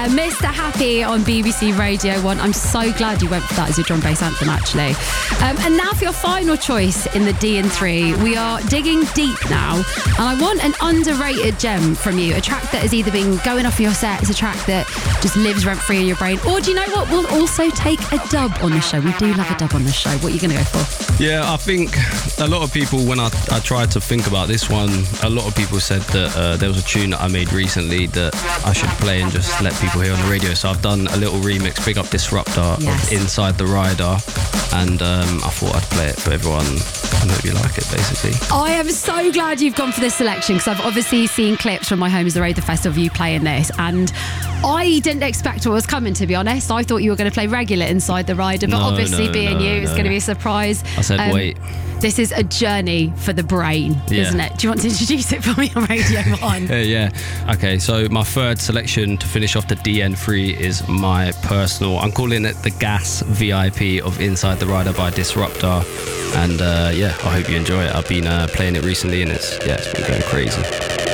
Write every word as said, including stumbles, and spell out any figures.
Uh, Mister Happy on B B C Radio one. I'm so glad you went for that as your drum bass anthem, actually. Um, and now for your final choice in the D and three. We are digging deep now, and I want an underrated gem from you. A track that has either been going off your set, it's a track that just lives rent-free in your brain, or do you know what? We'll also take a dub on the show. We do love a dub on the show. What are you going to go for? Yeah, I think a lot of people, when I, I tried to think about this one, a lot of people said that uh, there was a tune that I made recently that I should play and just let people hear on the radio. So I've done a little remix, Big Up Disruptor, yes. of Inside the Rider, and um, I thought I'd play it for everyone and hope you like it, basically. I am so glad you've gone for this selection, because I've obviously seen clips from My Home is the Road, the festival, of you playing this, and I didn't expect what was coming, to be honest. I thought you were going to play regular Inside the Rider, but no, obviously no, being no, you, no. it's going to be a surprise. I said Um, wait. This is a journey for the brain, Yeah. isn't it? Do you want to introduce it for me on Radio one? Yeah, yeah. Okay, so my third selection to finish off the D N three is my personal, I'm calling it the Gas V I P of Inside the Rider by Disruptor. And uh, yeah, I hope you enjoy it. I've been uh, playing it recently and it's, yeah, it's been going crazy.